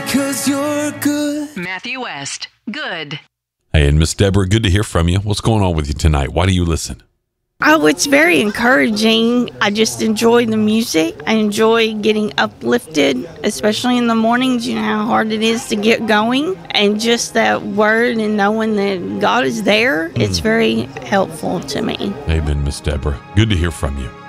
because you're good. Matthew West, good. Hey, and Miss Deborah, good to hear from you. What's going on with you tonight? Why do you listen? Oh, it's very encouraging. I just enjoy the music. I enjoy getting uplifted, especially in the mornings. You know how hard it is to get going. And just that word and knowing that God is there, it's very helpful to me. Amen, Miss Deborah. Good to hear from you.